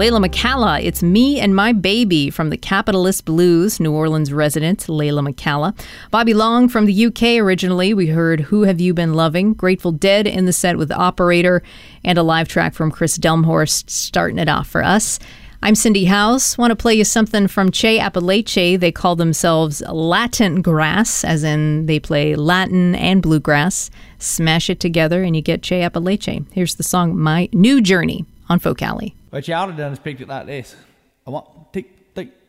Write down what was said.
Layla McCalla, It's Me and My Baby from the Capitalist Blues, New Orleans resident Layla McCalla. Bobby Long from the UK originally. We heard Who Have You Been Loving? Grateful Dead in the set with Operator, and a live track from Chris Delmhorst starting it off for us. I'm Cindy House. Want to play you something from Che Apalache. They call themselves Latin Grass, as in they play Latin and bluegrass. Smash it together and you get Che Apalache. Here's the song My New Journey on Folk Alley. What you ought to done is picked it like this. I want tick, tick,